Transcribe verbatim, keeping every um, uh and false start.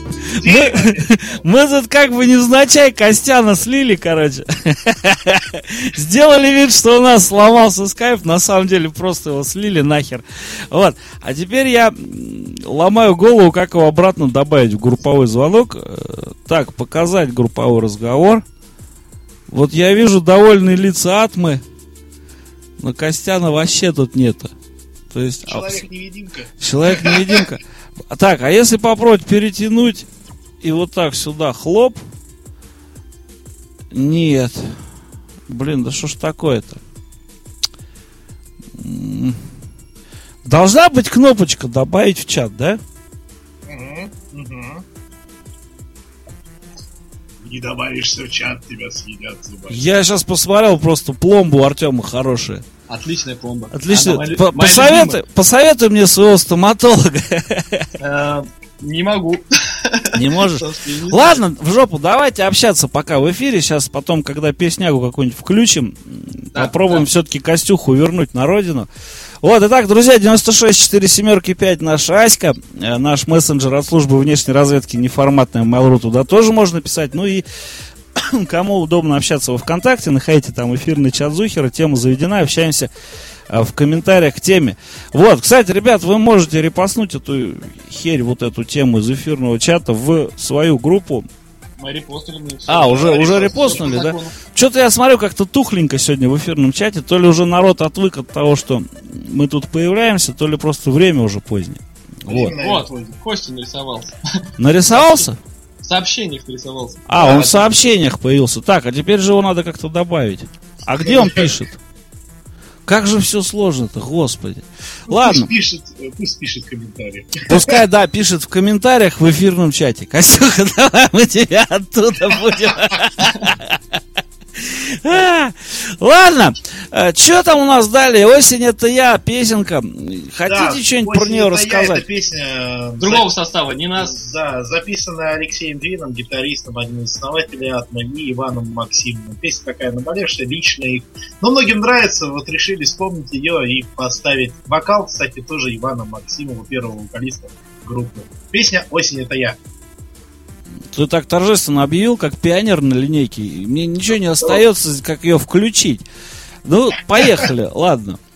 Мы, мы тут как бы невзначай Костяна слили, короче. Сделали вид, что у нас сломался скайп. На самом деле просто его слили нахер. Вот. А теперь я ломаю голову, как его обратно добавить в групповой звонок. Так, показать групповой разговор. Вот я вижу довольные лица Атмы. Но Костяна вообще тут нету. То есть, Человек-невидимка. Человек-невидимка. Так, а если попробовать перетянуть и вот так сюда хлоп? Нет. Блин, да что ж такое-то? Должна быть кнопочка добавить в чат, да? Угу, угу. Не добавишься в чат, тебя съедят зубами. Я сейчас посмотрел, просто пломба у Артема хорошая. Отличная пломба. Отлично. По- посоветуй, посоветуй мне своего стоматолога. Не могу. Не можешь? Не Ладно, в жопу, давайте общаться пока в эфире. Сейчас потом, когда песнягу какую-нибудь включим, да, попробуем да. все-таки Костюху вернуть на родину. Вот, итак, друзья, девяносто шесть четыре семерки пять наша Аська, наш мессенджер от службы внешней разведки неформатная Mail.ru, туда тоже можно писать. Ну и кому удобно общаться во ВКонтакте, находите там эфирный чат Зухера, тема заведена, общаемся в комментариях к теме. Вот, кстати, ребят, вы можете репостнуть эту херь, вот эту тему из эфирного чата в свою группу. Мы репостнули. А, уже, уже репостнули, да? Что-то я смотрю, как-то тухленько сегодня в эфирном чате. То ли уже народ отвык от того, что мы тут появляемся, то ли просто время уже позднее. Вот, вот Костя нарисовался. Нарисовался? В сообщениях нарисовался. А, он в сообщениях появился. Так, а теперь же его надо как-то добавить. А где он пишет? Как же все сложно-то, господи. Ну, ладно. Пусть пишет, пусть пишет в комментариях. Пускай, да, пишет в комментариях в эфирном чате. Костюха, давай мы тебя оттуда будем. Ладно, что там у нас далее? Осень это я, песенка. Хотите да, что-нибудь про нее рассказать? Это песня другого состава, не нас. Да, записанная Алексеем Двином, гитаристом, одним из основателей Атмы, и Иваном Максимовым. Песня такая наболевшая, личная. Но многим нравится, вот решили вспомнить ее и поставить вокал, кстати, тоже Ивана Максимова, первого вокалиста группы. Песня «Осень это я». Ты так торжественно объявил, как пионер на линейке. Мне ничего не остается, как ее включить. Ну, поехали, ладно.